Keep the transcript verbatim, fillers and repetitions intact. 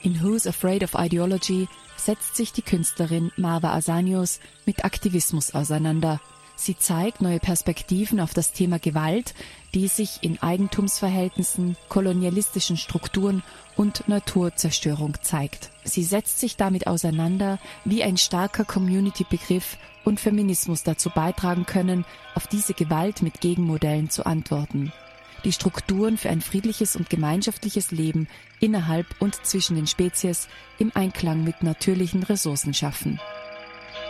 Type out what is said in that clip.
In Who's Afraid of Ideology setzt sich die Künstlerin Marwa Asanius mit Aktivismus auseinander. Sie zeigt neue Perspektiven auf das Thema Gewalt, die sich in Eigentumsverhältnissen, kolonialistischen Strukturen und Naturzerstörung zeigt. Sie setzt sich damit auseinander, wie ein starker Community-Begriff und Feminismus dazu beitragen können, auf diese Gewalt mit Gegenmodellen zu antworten. Die Strukturen für ein friedliches und gemeinschaftliches Leben innerhalb und zwischen den Spezies im Einklang mit natürlichen Ressourcen schaffen.